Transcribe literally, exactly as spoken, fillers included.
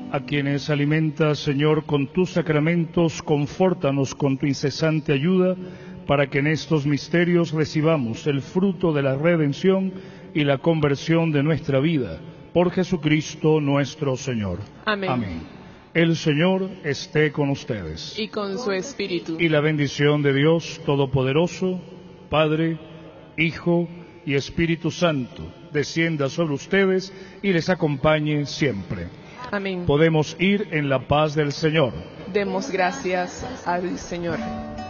A quienes alimentas, Señor, con tus sacramentos, confórtanos con tu incesante ayuda, para que en estos misterios recibamos el fruto de la redención y la conversión de nuestra vida. Por Jesucristo nuestro Señor. Amén. Amén. El Señor esté con ustedes. Y con su espíritu. Y la bendición de Dios Todopoderoso, Padre, Hijo y Espíritu Santo, descienda sobre ustedes y les acompañe siempre. Amén. Podemos ir en la paz del Señor. Demos gracias al Señor.